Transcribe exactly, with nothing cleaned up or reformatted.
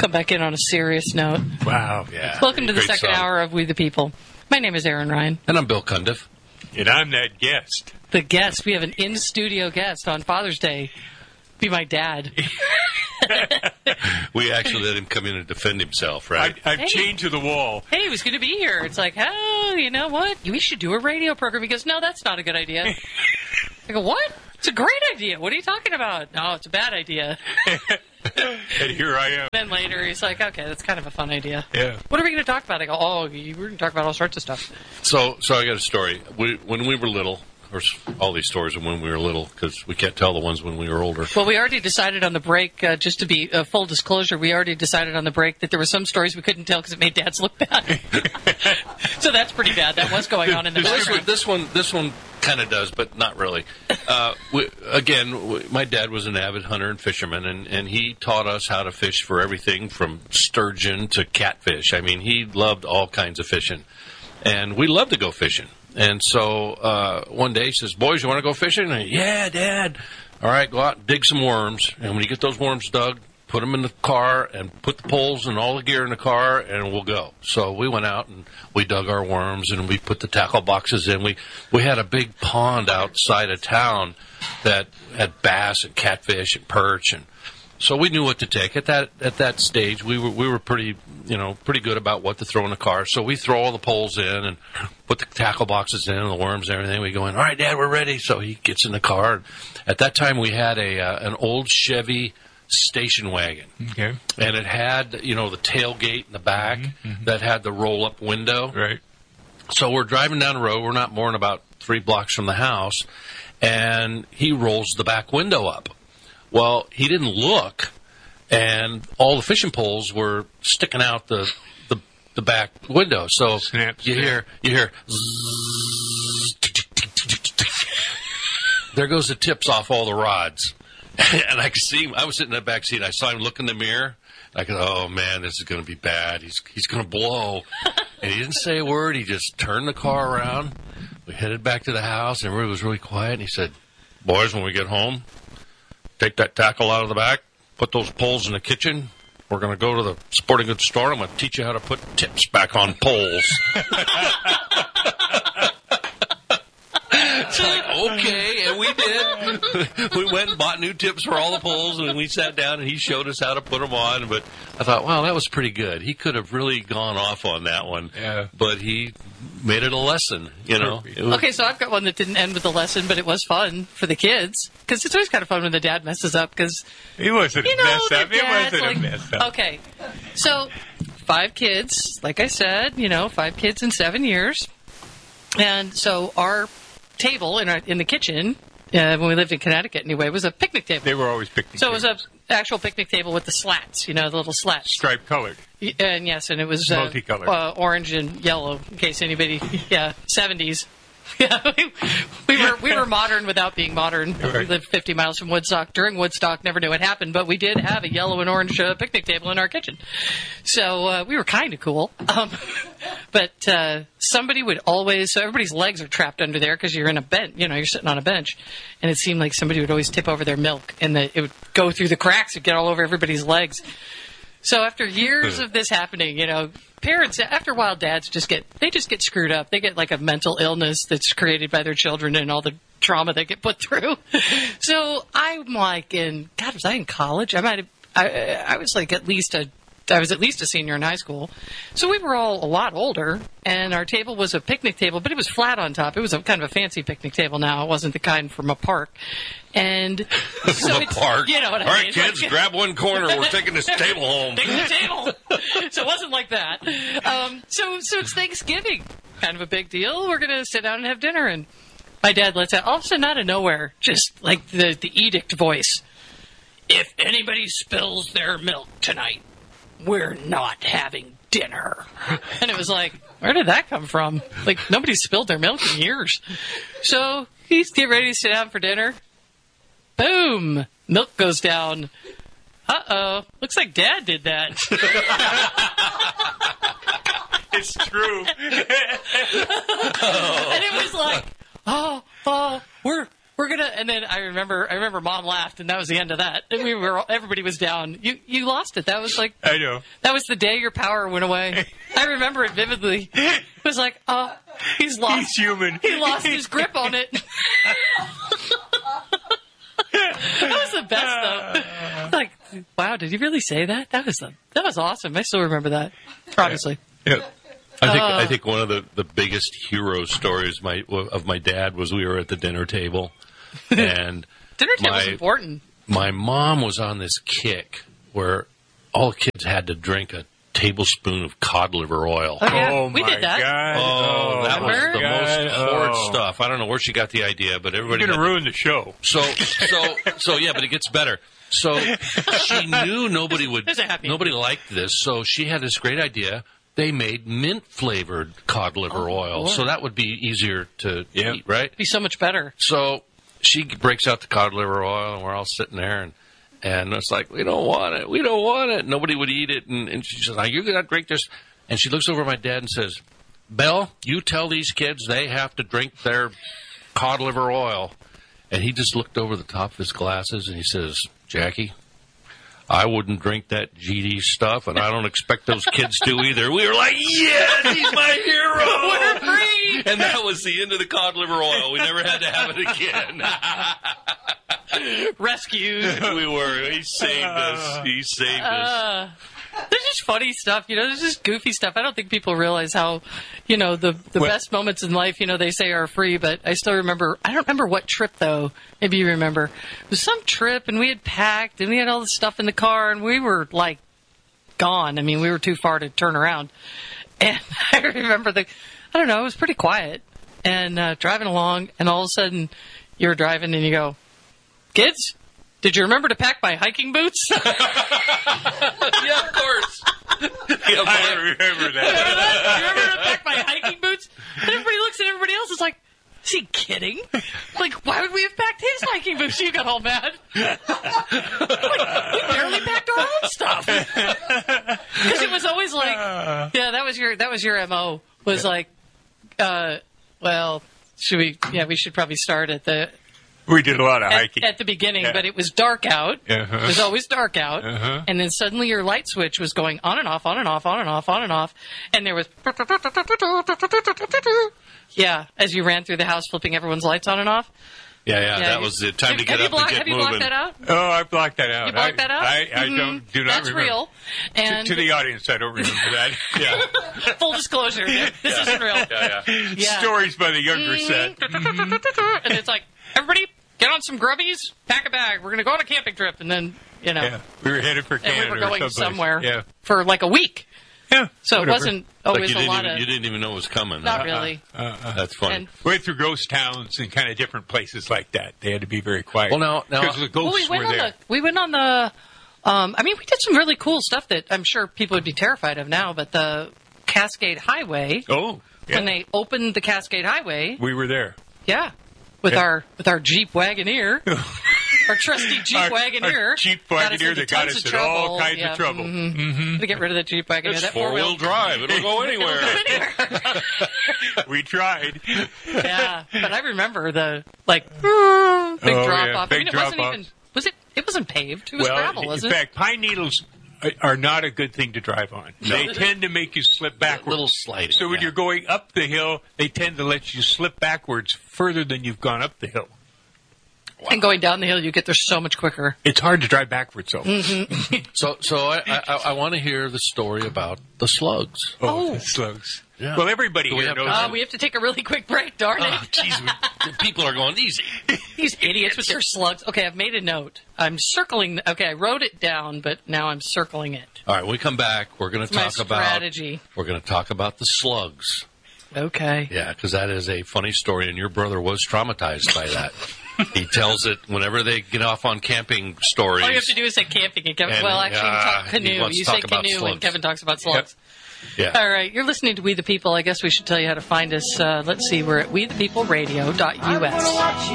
come back in on a serious note. Wow, yeah. Welcome to the Great second song. hour of We the People. My name is Aaron Ryan. And I'm Bill Cundiff. And I'm that guest. The guest, we have an in-studio guest on Father's Day. Be my dad. We actually let him come in and defend himself, right? I, I'm Hey. chained to the wall. Hey, he was going to be here. It's like, oh, you know what? We should do a radio program. He goes, no, that's not a good idea. I go, what? It's a great idea. What are you talking about? No, it's a bad idea. And here I am. Then later, he's like, okay, that's kind of a fun idea. Yeah. What are we going to talk about? I go, oh, you- we're going to talk about all sorts of stuff. So, so I got a story. We, when we were little, of course, all these stories are when we were little because we can't tell the ones when we were older. Well, we already decided on the break, uh, just to be uh, full disclosure, we already decided on the break that there were some stories we couldn't tell because it made dads look bad. So that's pretty bad. That was going on in the This background. one, this one, this one kind of does, but not really. Uh, we, again, we, my dad was an avid hunter and fisherman, and, and he taught us how to fish for everything from sturgeon to catfish. I mean, he loved all kinds of fishing, and we loved to go fishing. And so uh, one day he says, "Boys, you want to go fishing?" And I, yeah, Dad. All right, go out and dig some worms, and when you get those worms dug, put them in the car and put the poles and all the gear in the car, and we'll go. So we went out and we dug our worms and we put the tackle boxes in. We we had a big pond outside of town that had bass and catfish and perch, and so we knew what to take. At that at that stage, we were we were pretty you know pretty good about what to throw in the car. So we throw all the poles in and put the tackle boxes in and the worms and everything. We go in. All right, Dad, we're ready. So he gets in the car. At that time, we had a uh, an old Chevy station wagon. Okay. And it had, you know, the tailgate in the back mm-hmm. that had the roll-up window. Right. So we're driving down the road. We're not more than about three blocks from the house. And he rolls the back window up. Well, he didn't look, and all the fishing poles were sticking out the the, the back window. So Snap, you snap. hear you hear zzz, there goes the tips off all the rods. And I could see him. I was sitting in the back seat. I saw him look in the mirror. I go, oh, man, this is going to be bad. He's he's going to blow. And he didn't say a word. He just turned the car around. We headed back to the house, and everybody was really quiet. And he said, "Boys, when we get home, take that tackle out of the back, put those poles in the kitchen. We're going to go to the sporting goods store. I'm going to teach you how to put tips back on poles." It's like, okay, and we did. We went and bought new tips for all the poles, and we sat down, and he showed us how to put them on. But I thought, wow, that was pretty good. He could have really gone off on that one, Yeah. but he made it a lesson, you know. It was- Okay, so I've got one that didn't end with a lesson, but it was fun for the kids. Because it's always kind of fun when the dad messes up, because, It wasn't you a know, mess the up. It dad's wasn't like, a mess up. okay, so five kids, like I said, you know, five kids in seven years. And so our table in, our, in the kitchen, uh, when we lived in Connecticut anyway, was a picnic table. They were always picnic So it was tables. a actual picnic table with the slats, you know, the little slats. Striped colored. Y- And yes, and it was uh, Multicolored. uh, orange and yellow. In case anybody, yeah, seventies. Yeah, we, we were we were modern without being modern. We Right. lived fifty miles from Woodstock. During Woodstock, never knew it happened, but we did have a yellow and orange uh, picnic table in our kitchen. So uh, we were kind of cool. Um, but uh, somebody would always, so everybody's legs are trapped under there because you're in a bench, you know, you're sitting on a bench, and it seemed like somebody would always tip over their milk, and the, it would go through the cracks and get all over everybody's legs. So after years of this happening, you know, parents, after a while, dads just get, they just get screwed up. They get like a mental illness that's created by their children and all the trauma they get put through. So I'm like in, God, was I in college? I might have, I, I was like at least a, I was at least a senior in high school. So we were all a lot older, and our table was a picnic table, but it was flat on top. It was a kind of a fancy picnic table now. It wasn't the kind from a park. And so From a it's, park. you know what I All mean? right, kids, Like- grab one corner. We're taking this table home. Take the table. So it wasn't like that. Um, so so it's Thanksgiving, kind of a big deal. We're gonna sit down and have dinner, and my dad lets out all of a sudden out of nowhere, just like the the edict voice. If anybody spills their milk tonight, we're not having dinner. And it was like, where did that come from? Like nobody's spilled their milk in years. So he's getting ready to sit down for dinner. Boom! Milk goes down. Uh-oh. Looks like Dad did that. It's true. And it was like, oh, oh, we're we're gonna. And then I remember, I remember Mom laughed, and that was the end of that. And we were, everybody was down. You, you lost it. That was like, I know. that was the day your power went away. I remember it vividly. It was like, oh, he's lost. He's human. He lost his grip on it. That was the best, though. Like, wow, did you really say that? That was the, that was awesome. I still remember that. Honestly. Yeah. I think Uh. I think one of the, the biggest hero stories my of my dad was we were at the dinner table, and Dinner table was my- important. my mom was on this kick where all kids had to drink a tablespoon of cod liver oil. Oh, yeah. Oh, we my did that. God. Oh, that was Remember? the most God. horrid Oh. stuff. I don't know where she got the idea, but everybody You're going had to ruin the show. So, so, so, yeah, but it gets better. So she knew nobody would, There's a happy nobody liked this. So she had this great idea. They made mint flavored cod liver Oh, oil, Lord. so that would be easier to Yeah. eat, right? Be so much better. So she breaks out the cod liver oil, and we're all sitting there, and and it's like, we don't want it, we don't want it. Nobody would eat it, and, and she says, "Are you gonna drink this?" And she looks over at my dad and says, "Bell, you tell these kids they have to drink their cod liver oil." And he just looked over the top of his glasses and he says, "Jackie, I wouldn't drink that G D stuff, and I don't expect those kids to either." We were like, "Yes, he's my hero! We're free!" And that was the end of the cod liver oil. We never had to have it again. Rescued. We were. He saved us. He saved us. Uh, there's just funny stuff, you know. There's just goofy stuff. I don't think people realize how, you know, the the Well- best moments in life, you know, they say are free. But I still remember. I don't remember what trip though. Maybe you remember. It was some trip, and we had packed, and we had all the stuff in the car, and we were like gone. I mean, we were too far to turn around. And I remember the. I don't know. It was pretty quiet, and uh, driving along, and all of a sudden, you're driving, and you go, "Kids, did you remember to pack my hiking boots?" Yeah, of course. Yeah, I but- remember that. You remember to pack my hiking boots? And everybody looks at everybody else. It's like, is he kidding? Like, why would we have packed his hiking boots? You got all mad. Like, we barely packed our own stuff. Because it was always like, yeah, that was your that was your M O. Was like, uh, well, should we? Yeah, we should probably start at the We did a lot of at, hiking. at the beginning, Yeah. but it was dark out. Uh-huh. It was always dark out. Uh-huh. And then suddenly your light switch was going on and off, on and off, on and off, on and off. And there was... Yeah, as you ran through the house flipping everyone's lights on and off. yeah, yeah, Yeah, that you- was the time to have get you up blocked- and get Have you moving. blocked that out? Oh, I blocked that out. You blocked I, that out? I, I Mhm. don't do not That's remember. real. To, And to the audience, I don't remember that. Yeah, full disclosure, this isn't real. yeah, yeah. Yeah. Stories by the younger set. And it's like, everybody, get on some grubbies, pack a bag. We're going to go on a camping trip. And then, you know, Yeah, we were headed for and Canada we were or going someplace. somewhere Yeah, for like a week. yeah. So whatever. it wasn't Like always you a didn't, lot even, of... you didn't even know it was coming. Not really. That's funny. And- Went through ghost towns and kind of different places like that. They had to be very quiet. Well, now- now- because the Well, ghosts we went were on there. the we went on the um, I mean we did some really cool stuff that I'm sure people would be terrified of now, but the Cascade Highway, Oh, yeah. when they opened the Cascade Highway, we were there. yeah, with Yeah. our with our Jeep Wagoneer, our trusty Jeep Our- Wagoneer, our Jeep got us Wagoneer into that got tons us of in all trouble. kinds of Yeah, trouble. mhm. Mm-hmm. To get rid of the Jeep Wagoneer, It's that four wheel drive. It'll go anywhere. anywhere. We tried. Yeah, but I remember the like big Oh, drop yeah, off. I big mean, it wasn't drop-offs. even was it? It wasn't paved. It was well, gravel, in wasn't it? fact, pine needles are not a good thing to drive on. They tend to make you slip backwards. little sliding, So when yeah. you're going up the hill, they tend to let you slip backwards further than you've gone up the hill. And going down the hill, you get there so much quicker. It's hard to drive backwards, though. Mm-hmm. So, so I, I, I want to hear the story about the slugs. Oh, Oh. the slugs. Yeah. Well, everybody Do we here have knows. time? Uh, we have to take a really quick break, darn it. Oh, jeez, we- people are going easy. These idiots with their slugs. Okay, I've made a note. I'm circling. Okay, I wrote it down, but now I'm circling it. All right, when we come back, we're going to my talk about strategy. we're going to talk about the slugs. Okay. Yeah, because that is a funny story, and your brother was traumatized by that. He tells it whenever they get off on camping stories. All you have to do is say camping and Kevin. And, well, actually, you uh, talk he canoe. wants You to say talk about canoe, slugs. and Kevin talks about slugs. yeah. All right, you're listening to We the People. I guess we should tell you how to find us. Uh, let's see, we're at we the people radio dot U S.